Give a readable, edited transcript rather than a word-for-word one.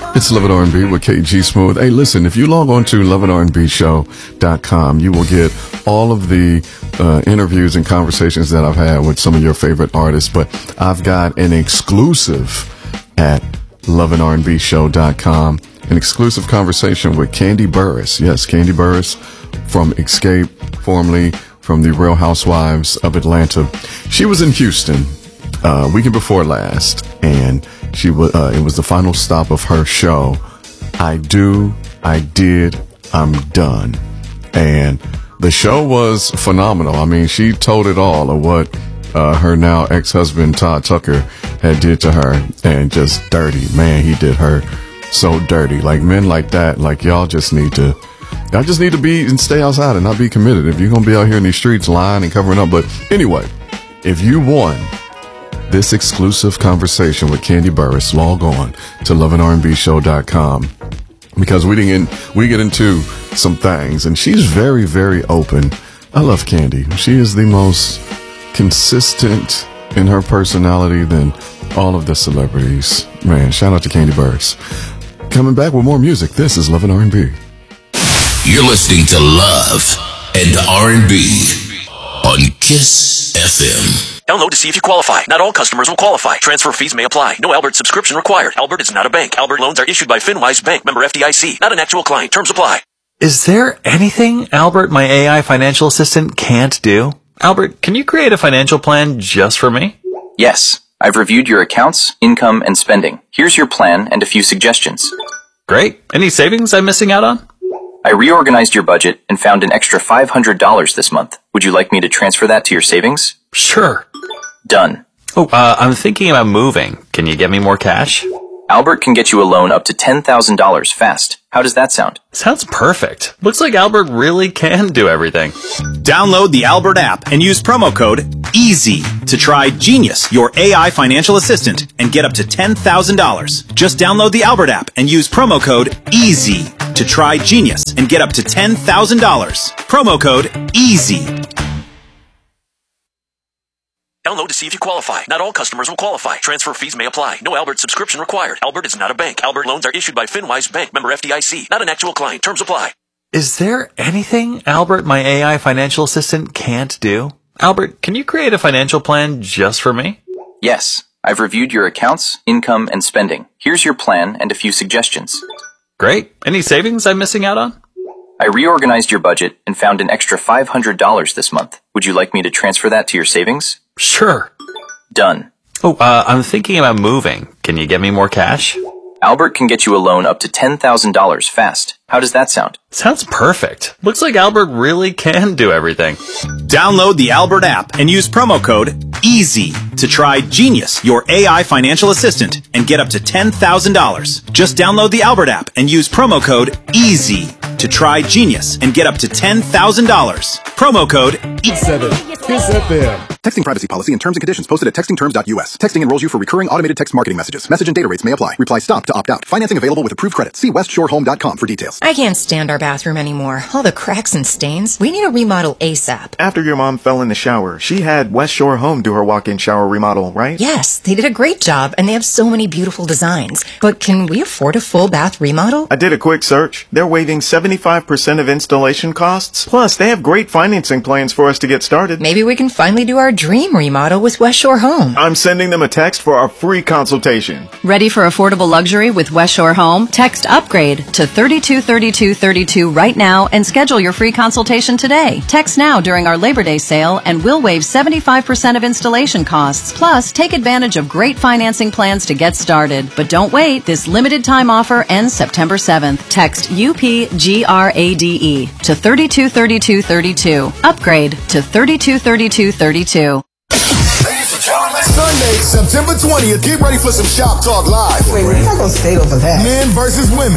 It's Love and R&B with KG Smooth. Hey, listen, if you log on to loveandrnbshow.com, you will get all of the interviews and conversations that I've had with some of your favorite artists. But I've got an exclusive at loveandrnbshow.com, an exclusive conversation with Kandi Burruss. Yes, Kandi Burruss from Xscape, formerly from the Real Housewives of Atlanta. She was in Houston weekend before last, and it was the final stop of her show. I did, I'm done. And the show was phenomenal. I mean, she told it all of what her now ex-husband Todd Tucker had did to her, and just dirty. Man, he did her so dirty. Like, men like that, like, y'all just need to be and stay outside and not be committed if you're gonna be out here in these streets lying and covering up. But anyway, if you want this exclusive conversation with Kandi Burruss, log on to loveandrnbshow.com, because we get into some things, and she's very, very open. I love Kandi. She is the most consistent in her personality than all of the celebrities. Man, shout out to Kandi Burruss. Coming back with more music. This is Love and R&B. You're listening to Love and R&B on Kiss FM. Download to see if you qualify. Not all customers will qualify. Transfer fees may apply. No Albert subscription required. Albert is not a bank. Albert loans are issued by FinWise Bank, member FDIC. Not an actual client. Terms apply. Is there anything Albert, my AI financial assistant, can't do? Albert, can you create a financial plan just for me? Yes. I've reviewed your accounts, income, and spending. Here's your plan and a few suggestions. Great. Any savings I'm missing out on? I reorganized your budget and found an extra $500 this month. Would you like me to transfer that to your savings? Sure. Done. I'm thinking about moving. Can you get me more cash? Albert can get you a loan up to $10,000 fast. How does that sound? Sounds perfect. Looks like Albert really can do everything. Download the Albert app and use promo code EASY to try Genius, your AI financial assistant, and get up to $10,000. Just download the Albert app and use promo code EASY to try Genius and get up to $10,000. Promo code EASY. Download to see if you qualify. Not all customers will qualify. Transfer fees may apply. No Albert subscription required. Albert is not a bank. Albert loans are issued by FinWise Bank, member FDIC. Not an actual client. Terms apply. Is there anything Albert, my AI financial assistant, can't do? Albert, can you create a financial plan just for me? Yes. I've reviewed your accounts, income, and spending. Here's your plan and a few suggestions. Great. Any savings I'm missing out on? I reorganized your budget and found an extra $500 this month. Would you like me to transfer that to your savings? Sure. Done. I'm thinking about moving. Can you get me more cash? Albert can get you a loan up to $10,000 fast. How does that sound? Sounds perfect. Looks like Albert really can do everything. Download the Albert app and use promo code EASY to try Genius, your AI financial assistant, and get up to $10,000. Just download the Albert app and use promo code EASY to try Genius and get up to $10,000. Promo code EASY. Kiss FM. Texting privacy policy and terms and conditions posted at textingterms.us. Texting enrolls you for recurring automated text marketing messages. Message and data rates may apply. Reply stop to opt out. Financing available with approved credit. See westshorehome.com for details. I can't stand our bathroom anymore. All the cracks and stains. We need a remodel ASAP. After your mom fell in the shower, she had West Shore Home do her walk-in shower remodel, right? Yes, they did a great job, and they have so many beautiful designs. But can we afford a full bath remodel? I did a quick search. They're waiving 75% of installation costs. Plus, they have great financing plans for us to get started. Maybe we can finally do our dream remodel with West Shore Home. I'm sending them a text for our free consultation. Ready for affordable luxury with West Shore Home? Text UPGRADE to 323232 right now and schedule your free consultation today. Text now during our Labor Day sale and we'll waive 75% of installation costs. Plus, take advantage of great financing plans to get started. But don't wait. This limited time offer ends September 7th. Text UPGRADE to 323232. Upgrade to 323232. Sunday, September 20th, get ready for some Shop Talk Live. Wait, we're not going to stay over that. Men versus women.